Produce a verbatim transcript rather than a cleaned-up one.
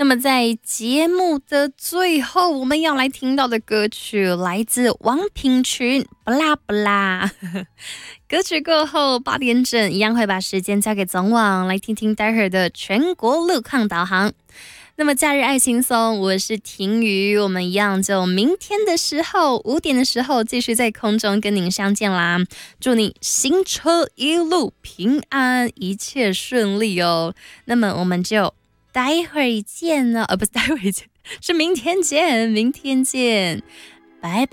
那么在节目的最后，我们要来听到的歌曲来自王品群，不啦不啦。歌曲过后八点整一样会把时间交给总网，来听听待会儿的全国路况导航。那么假日爱轻松，我是婷瑜，我们一样就明天的时候五点的时候继续在空中跟您相见啦。祝你行车一路平安，一切顺利哦。那么我们就待会儿见了，呃，不是待会儿见，是明天见，明天见，拜拜。